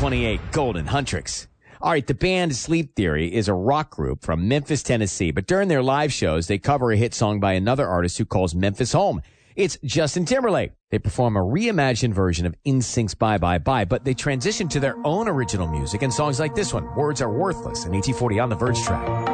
28, Golden Huntrix. All right, the band Sleep Theory is a rock group from Memphis, Tennessee, but during their live shows, they cover a hit song by another artist who calls Memphis home. It's Justin Timberlake. They perform a reimagined version of NSYNC's Bye Bye Bye, but they transition to their own original music and songs like this one, Words Are Worthless, an 1840 On the Verge track.